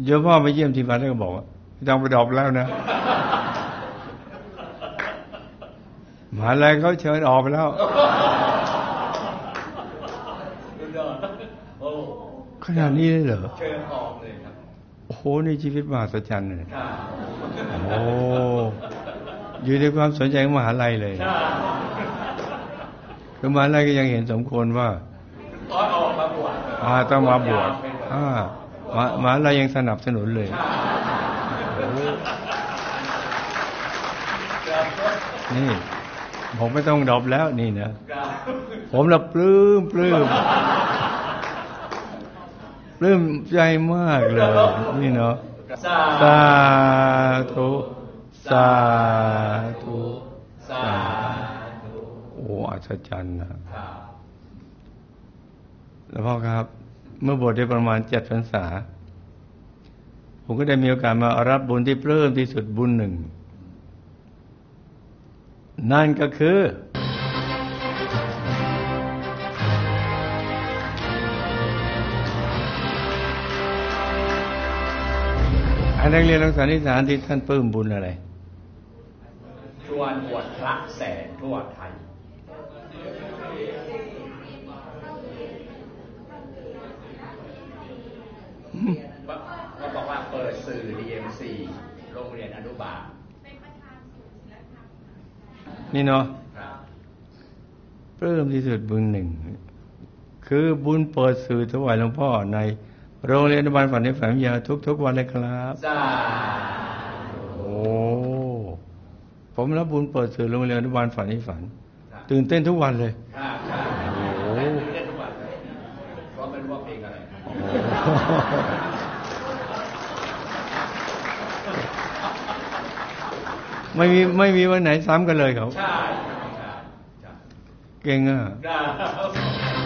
โยมพ่อไปเยี่ยมที่วัดแล้วก็บอกว่าต้องไปดรอปแล้วนะมหาลัยเขาเชิญออกไปแล้วขนาดนี้เลยเหรอเชิญออกเลยครับโอ้โหนี่ชีวิตมหัศจรรย์เลยโอ้อยู่ในความสนใจของมหาลัยเลยคือมหาลัยก็ยังเห็นสมควรว่าต้องมาบวชมหาลัยยังสนับสนุนเลยนี่ผมไม่ต้องดรอปแล้วนี่นะผมละปลื้มใจมากเลยนี่เนาะสาธุโอ้อัศจรรย์นะแล้วพ่อครับเมื่อบวชได้ประมาณ7 พรรษาผมก็ได้มีโอกาสมารับบุญที่ปลื้มที่สุดบุญหนึ่งนั่นก็คือนักเรียนนักศึกษานิสานที่ท่านปลื้มบุญอะไรชวนบวชพระแสนทั่วไทยก็บอกว่าเปิดสื่อ DMC โรงเรียนอนุบาลนี่เนาะปลื้มที่สุดบุญหนึ่งคือบุญเปิดสื่อถวายหลวงพ่อในโรงเรียนอนุบาลฝันในแฝงยาทุกวันเลยครับโอ้ผมรับบุญเปิดสื่อโรงเรียนอนุบาลฝันในฝันตื่นเต้นทุกวันเลยโอ้ตื่นเต้นทุกวันเพราะไม่รู้ว่าเพลงอะไรไม่มีวันไหนซ้ำกันเลยครับเก่งอ่ะ